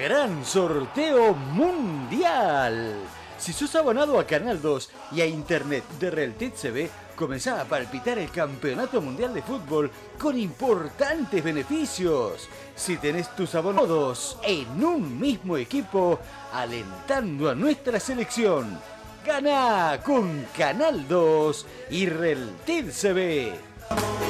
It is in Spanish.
Gran sorteo mundial. Si sos abonado a Canal 2 y a Internet de Realtet CB, comenzá a palpitar el Campeonato Mundial de Fútbol con importantes beneficios. Si tenés tus abonados en un mismo equipo, alentando a nuestra selección. Ganá con Canal 2 y Realtet CB.